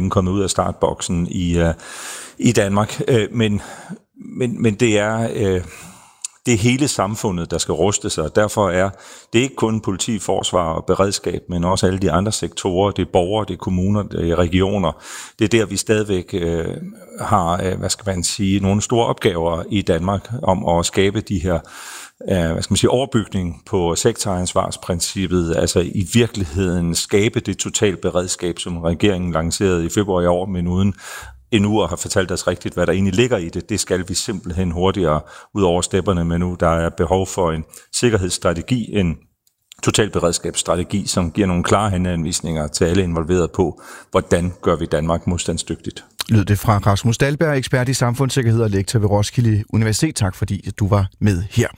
længe kommet ud af startboksen i Danmark. Men det er hele samfundet, der skal ruste sig, og derfor er det ikke kun politi, forsvar og beredskab, men også alle de andre sektorer. Det er borgere, det er kommuner, det er regioner. Det er der, vi stadigvæk har, nogle store opgaver i Danmark om at skabe de her overbygning på sektoransvarsprincippet, altså i virkeligheden skabe det totalt beredskab, som regeringen lancerede i februar i år, men uden endnu at have fortalt os rigtigt, hvad der egentlig ligger i det. Det skal vi simpelthen hurtigere ud over stepperne med nu. Der er behov for en sikkerhedsstrategi, en totalberedskabsstrategi, som giver nogle klare henanvisninger til alle involverede på, hvordan gør vi Danmark modstandsdygtigt. Lød det fra Rasmus Dahlberg, ekspert i samfundssikkerhed og lektor ved Roskilde Universitet. Tak fordi du var med her.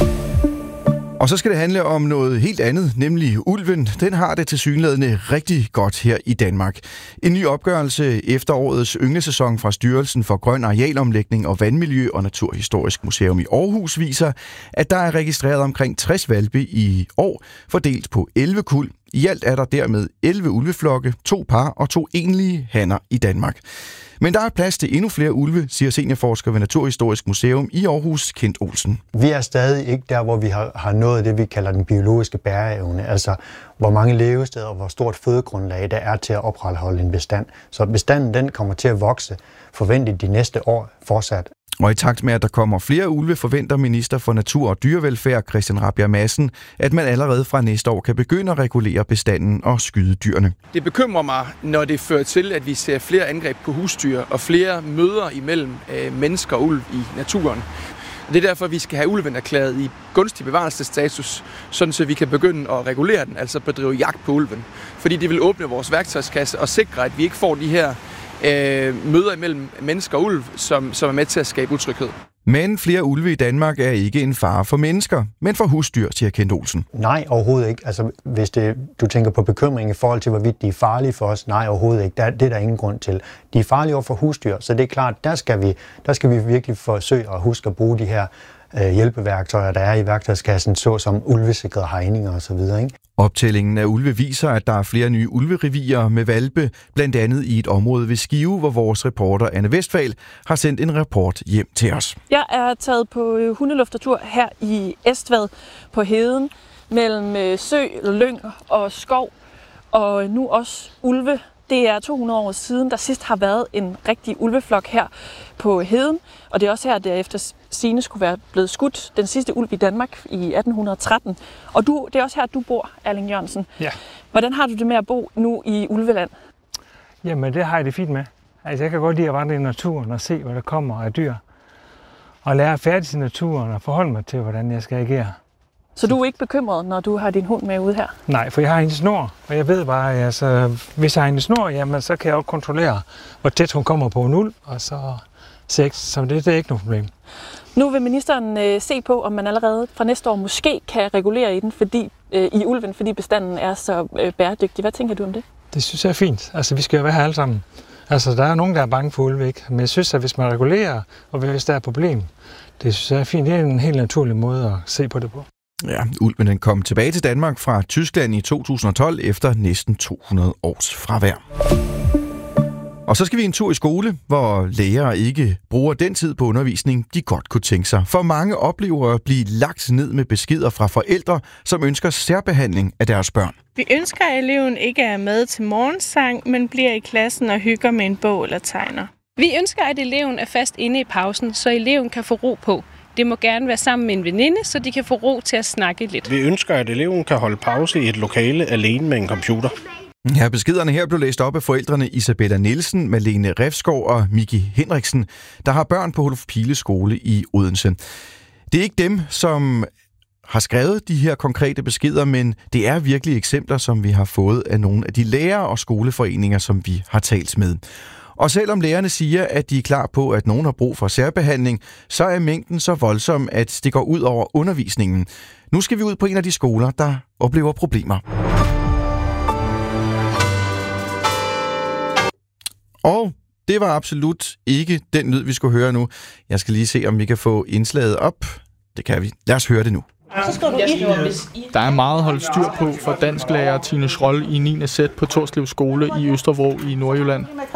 Og så skal det handle om noget helt andet, nemlig ulven. Den har det tilsyneladende rigtig godt her i Danmark. En ny opgørelse efter årets ynglesæson fra Styrelsen for Grøn Arealomlægning og Vandmiljø og Naturhistorisk Museum i Aarhus viser, at der er registreret omkring 60 hvalpe i år, fordelt på 11 kuld. I alt er der dermed 11 ulveflokke, 2 par og 2 enlige hanner i Danmark. Men der er plads til endnu flere ulve, siger seniorforsker ved Naturhistorisk Museum i Aarhus, Kent Olsen. Vi er stadig ikke der, hvor vi har nået det, vi kalder den biologiske bæreevne. Altså, hvor mange levesteder og hvor stort fødegrundlag der er til at opretholde en bestand. Så bestanden den kommer til at vokse forventeligt de næste år fortsat. Og i takt med, at der kommer flere ulve, forventer minister for Natur- og Dyrevelfærd, Christian Rabjerg Madsen, at man allerede fra næste år kan begynde at regulere bestanden og skyde dyrene. Det bekymrer mig, når det fører til, at vi ser flere angreb på husdyr og flere møder imellem mennesker og ulv i naturen. Det er derfor, vi skal have ulven erklæret i gunstig bevarelsesstatus, sådan så vi kan begynde at regulere den, altså bedrive jagt på ulven. Fordi det vil åbne vores værktøjskasse og sikre, at vi ikke får de her møder imellem mennesker og ulv, som er med til at skabe utryghed. Men flere ulve i Danmark er ikke en fare for mennesker, men for husdyr, siger Kent Olsen. Nej, overhovedet ikke. Altså, hvis du tænker på bekymring i forhold til, hvorvidt de er farlige for os, nej, overhovedet ikke. Det er der ingen grund til. De er farlige over for husdyr, så det er klart, der skal vi virkelig forsøge at huske at bruge de her hjælpeværktøjer, der er i værktøjskassen, såsom ulvesikrede hegninger osv. Optællingen af ulve viser, at der er flere nye ulverevier med hvalpe, blandt andet i et område ved Skive, hvor vores reporter Anne Vestfald har sendt en rapport hjem til os. Jeg er taget på hundeluftertur her i Estvad på heden mellem sø, lyng og skov, og nu også ulve. Det er 200 år siden, der sidst har været en rigtig ulveflok her på heden, og det er også her, der efter sigende skulle være blevet skudt den sidste ulv i Danmark i 1813. Og det er også her, du bor, Erling Jørgensen. Ja. Hvordan har du det med at bo nu i Ulveland? Jamen, det har jeg det fint med. Altså, jeg kan godt lide at vandre i naturen og se, hvad der kommer af dyr. Og lære at færdes i naturen og forholde mig til, hvordan jeg skal agere. Så du er ikke bekymret, når du har din hund med ude her? Nej, for jeg har en snor, og jeg ved bare, altså, hvis jeg har en snor, jamen, så kan jeg også kontrollere, hvor tæt hun kommer på en ulv, og så det er ikke noget problem. Nu vil ministeren se på, om man allerede fra næste år måske kan regulere i den, i ulven, fordi bestanden er så bæredygtig. Hvad tænker du om det? Det synes jeg er fint. Altså, vi skal jo være her alle sammen. Altså, der er nogen, der er bange for ulve, ikke? Men jeg synes, at hvis man regulerer, og hvis der er et problem, det synes jeg er fint. Det er en helt naturlig måde at se på det på. Ja, ulven den kom tilbage til Danmark fra Tyskland i 2012 efter næsten 200 års fravær. Og så skal vi en tur i skole, hvor lærere ikke bruger den tid på undervisning, de godt kunne tænke sig. For mange oplever at blive lagt ned med beskeder fra forældre, som ønsker særbehandling af deres børn. Vi ønsker, at eleven ikke er med til morgensang, men bliver i klassen og hygger med en bog eller tegner. Vi ønsker, at eleven er fast inde i pausen, så eleven kan få ro på. Det må gerne være sammen med en veninde, så de kan få ro til at snakke lidt. Vi ønsker, at eleven kan holde pause i et lokale alene med en computer. Ja, beskederne her blev læst op af forældrene Isabella Nielsen, Malene Refskov og Miki Henriksen, der har børn på Holuf Pile skole i Odense. Det er ikke dem, som har skrevet de her konkrete beskeder, men det er virkelig eksempler, som vi har fået af nogle af de lærere og skoleforeninger, som vi har talt med. Og selvom lærerne siger, at de er klar på, at nogen har brug for særbehandling, så er mængden så voldsom, at det går ud over undervisningen. Nu skal vi ud på en af de skoler, der oplever problemer. Og det var absolut ikke den lyd, vi skulle høre nu. Jeg skal lige se, om vi kan få indslaget op. Det kan vi. Lad os høre det nu. Der er meget holdt styr på for dansklærer Tine Schroll i 9. sæt på Torslev Skole i Østervrå i Nordjylland.